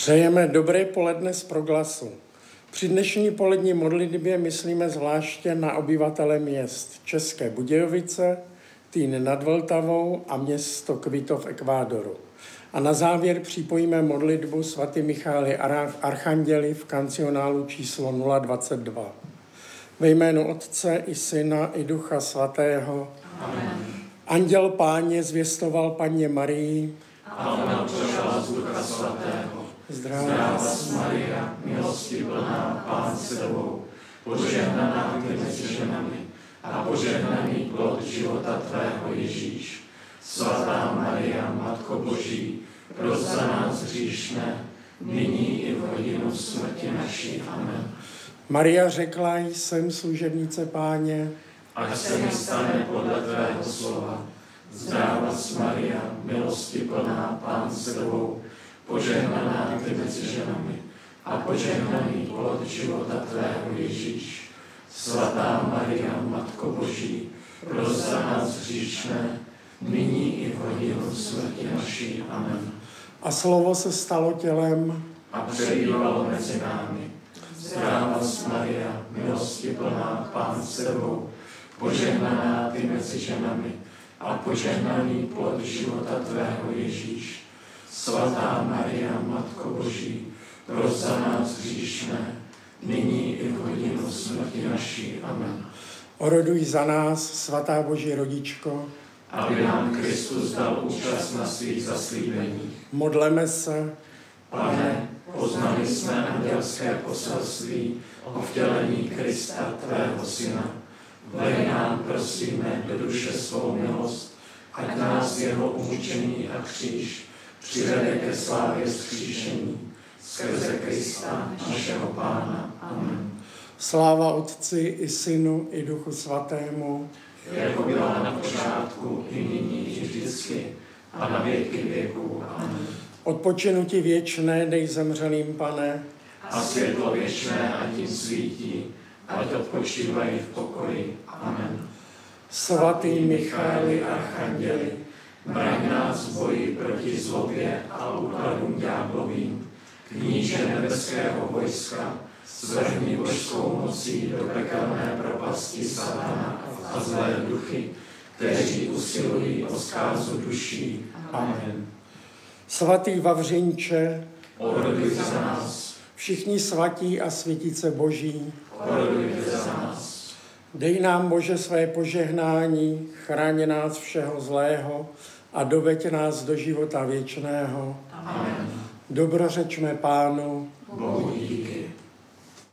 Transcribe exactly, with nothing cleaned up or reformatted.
Přejeme dobré poledne z Proglasu. Při dnešní polední modlitbě myslíme zvláště na obyvatele měst České Budějovice, Týn nad Vltavou a město Quito v Ekvádoru. A na závěr připojíme modlitbu svatý Michaeli Archanděli v kancionálu číslo nula dvacet dva. Ve jménu Otce i Syna i Ducha Svatého. Amen. Anděl Páně zvěstoval Panně Marii. A ona počala z Ducha Svatého. Zdravá Maria, milosti plná, Pán s tebou, požehnaná ty mezi ženami a požehnaný plod života tvého Ježíš. Svatá Maria, Matko Boží, pros za nás hříšné, nyní i v hodinu smrti naší. Amen. Maria řekla, jsem služebnice Páně, ať se mi stane podle tvého slova. Zdravá Maria, milosti plná, Pán s tebou, požehnaná ty mezi ženami a požehnaný plod života tvého Ježíš. Svatá Maria, Matko Boží, pros za nás hříšné, nyní i v hodinu smrti naší. Amen. A slovo se stalo tělem a přebývalo mezi námi. Zdravá Maria, milosti plná, Pán s tebou, požehnaná ty mezi ženami a požehnaný plod života tvého Ježíš. Svatá Maria, Matko Boží, pros za nás hříšné, nyní i v hodinu smrti naší. Amen. Oroduj za nás, svatá Boží rodičko, aby nám Kristus dal účast na svých zaslíbeních. Modleme se. Pane, poznali jsme andělské poselství o vtělení Krista, tvého Syna. Vlej nám, prosíme, do duše svou milost, ať nás jeho umučení a kříž přivede ke slávě vzkříšení. Skrze Krista, našeho Pána. Amen. Sláva Otci i Synu i Duchu Svatému, jako byla na počátku, i nyní, i vždycky, a na věky věků. Amen. odpočinutí věčné dej zemřelým, Pane, A světlo věčné ať jim svítí, ať odpočívají v pokoji. Amen. svatý Michaeli Archanděli, braň nás v boji proti zlobě a úkladům ďáblovým. Kníže nebeského vojska, zvrhni božskou mocí do pekelné propasti satana a zlé duchy, kteří usilují o zkázu duší. Amen. svatý Vavřinče, Oroduj za nás, všichni svatí a světice Boží, orodujte za nás. dej nám, Bože, své požehnání, chráň nás všeho zlého a doveď nás do života věčného. Amen. Dobrořečme Pánu, Bohu